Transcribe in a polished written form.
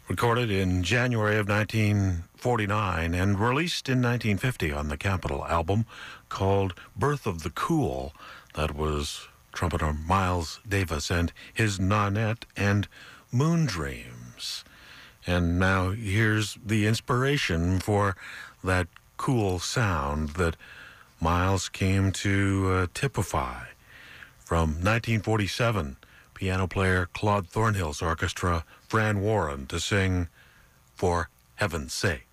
Recorded in January of 1949 and released in 1950 on the Capitol album called Birth of the Cool. That was trumpeter Miles Davis and his Nonet and Moondreams. And now here's the inspiration for that cool sound that Miles came to typify. From 1947, piano player Claude Thornhill's orchestra, Fran Warren, to sing For Heaven's Sake.